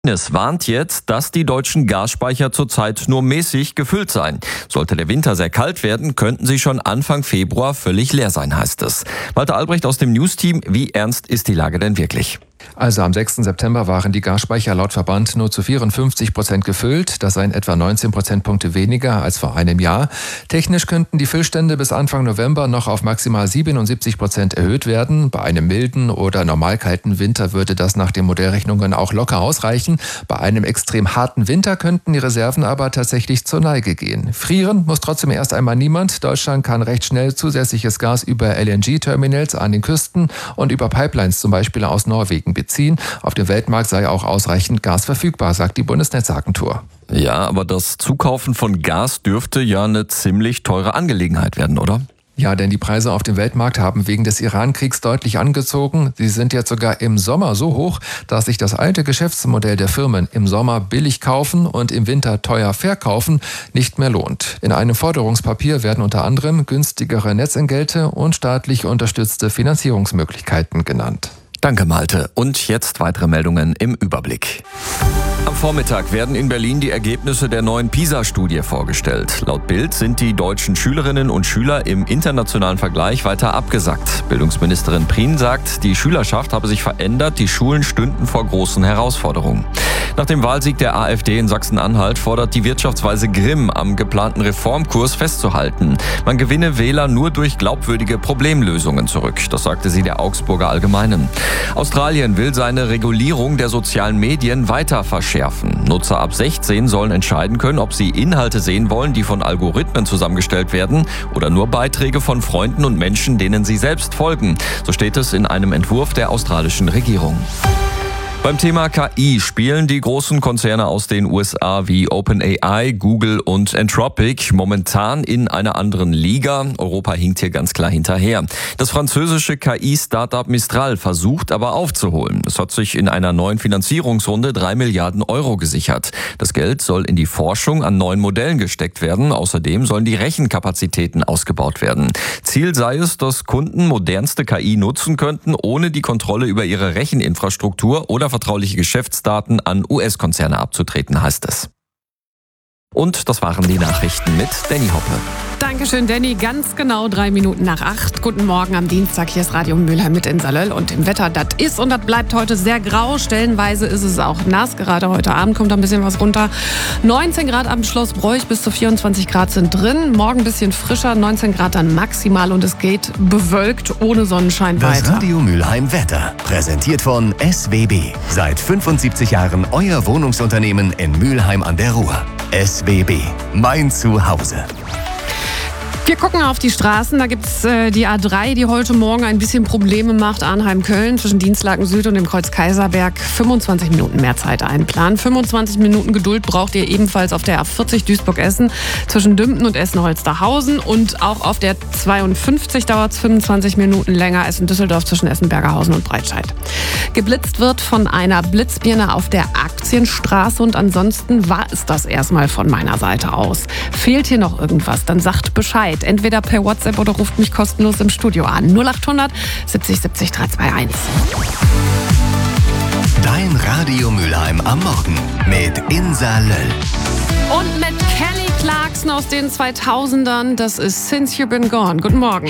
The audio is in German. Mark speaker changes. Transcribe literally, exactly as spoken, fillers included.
Speaker 1: Es warnt jetzt, dass die deutschen Gasspeicher zurzeit nur mäßig gefüllt seien. Sollte der Winter sehr kalt werden, könnten sie schon Anfang Februar völlig leer sein, heißt es. Walter Albrecht aus dem News-Team, wie ernst ist die Lage denn wirklich?
Speaker 2: Also am sechsten September waren die Gasspeicher laut Verband nur zu vierundfünfzig Prozent gefüllt. Das seien etwa neunzehn Prozentpunkte weniger als vor einem Jahr. Technisch könnten die Füllstände bis Anfang November noch auf maximal siebenundsiebzig Prozent erhöht werden. Bei einem milden oder normal kalten Winter würde das nach den Modellrechnungen auch locker ausreichen. Bei einem extrem harten Winter könnten die Reserven aber tatsächlich zur Neige gehen. Frieren muss trotzdem erst einmal niemand. Deutschland kann recht schnell zusätzliches Gas über L N G-Terminals an den Küsten und über Pipelines zum Beispiel aus Norwegen beziehen. Auf dem Weltmarkt sei auch ausreichend Gas verfügbar, sagt die Bundesnetzagentur.
Speaker 1: Ja, aber das Zukaufen von Gas dürfte ja eine ziemlich teure Angelegenheit werden, oder?
Speaker 2: Ja, denn die Preise auf dem Weltmarkt haben wegen des Iran-Kriegs deutlich angezogen. Sie sind jetzt sogar im Sommer so hoch, dass sich das alte Geschäftsmodell der Firmen im Sommer billig kaufen und im Winter teuer verkaufen nicht mehr lohnt. In einem Forderungspapier werden unter anderem günstigere Netzentgelte und staatlich unterstützte Finanzierungsmöglichkeiten genannt.
Speaker 1: Danke, Malte. Und jetzt weitere Meldungen im Überblick. Am Vormittag werden in Berlin die Ergebnisse der neuen PISA-Studie vorgestellt. Laut Bild sind die deutschen Schülerinnen und Schüler im internationalen Vergleich weiter abgesackt. Bildungsministerin Prien sagt, die Schülerschaft habe sich verändert, die Schulen stünden vor großen Herausforderungen. Nach dem Wahlsieg der AfD in Sachsen-Anhalt fordert die Wirtschaftsweise Grimm, am geplanten Reformkurs festzuhalten. Man gewinne Wähler nur durch glaubwürdige Problemlösungen zurück. Das sagte sie der Augsburger Allgemeinen. Australien will seine Regulierung der sozialen Medien weiter verschärfen. Nutzer ab sechzehn sollen entscheiden können, ob sie Inhalte sehen wollen, die von Algorithmen zusammengestellt werden oder nur Beiträge von Freunden und Menschen, denen sie selbst folgen. So steht es in einem Entwurf der australischen Regierung. Beim Thema K I spielen die großen Konzerne aus den U S A wie OpenAI, Google und Anthropic momentan in einer anderen Liga. Europa hinkt hier ganz klar hinterher. Das französische K I-Startup Mistral versucht aber aufzuholen. Es hat sich in einer neuen Finanzierungsrunde drei Milliarden Euro gesichert. Das Geld soll in die Forschung an neuen Modellen gesteckt werden. Außerdem sollen die Rechenkapazitäten ausgebaut werden. Ziel sei es, dass Kunden modernste K I nutzen könnten, ohne die Kontrolle über ihre Recheninfrastruktur oder vertrauliche Geschäftsdaten an U S-Konzerne abzutreten, heißt es. Und das waren die Nachrichten mit Danny Hoppe.
Speaker 3: Dankeschön, Danny. Ganz genau drei Minuten nach acht. Guten Morgen am Dienstag. Hier ist Radio Mülheim mit Insa Löll. Und im Wetter, das ist und das bleibt heute sehr grau. Stellenweise ist es auch nass. Gerade heute Abend kommt da ein bisschen was runter. neunzehn Grad am Schloss Bräuch, bis zu vierundzwanzig Grad sind drin. Morgen ein bisschen frischer, neunzehn Grad dann maximal. Und es geht bewölkt, ohne Sonnenschein
Speaker 4: das
Speaker 3: weiter.
Speaker 4: Das Radio Mülheim Wetter, präsentiert von S W B. Seit fünfundsiebzig Jahren euer Wohnungsunternehmen in Mülheim an der Ruhr. S W B, mein Zuhause.
Speaker 3: Wir gucken auf die Straßen. Da gibt's äh, die A drei, die heute Morgen ein bisschen Probleme macht. Arnheim-Köln zwischen Dienstlaken Süd und dem Kreuz Kaiserberg. fünfundzwanzig Minuten mehr Zeit einplanen. fünfundzwanzig Minuten Geduld braucht ihr ebenfalls auf der A vierzig Duisburg-Essen zwischen Dümpen und Essen-Holsterhausen. Und auch auf der zweiundfünfzig dauert es fünfundzwanzig Minuten länger. Essen-Düsseldorf zwischen Essen-Bergerhausen und Breitscheid. Geblitzt wird von einer Blitzbirne auf der Aktienstraße. Und ansonsten war es das erstmal von meiner Seite aus. Fehlt hier noch irgendwas, dann sagt Bescheid. Entweder per WhatsApp oder ruft mich kostenlos im Studio an. null achthundert siebzig siebzig drei zwei eins.
Speaker 4: Dein Radio Mülheim am Morgen mit Insa Löll.
Speaker 3: Und mit Kelly Clarkson aus den zweitausendern. Das ist Since You've Been Gone. Guten Morgen.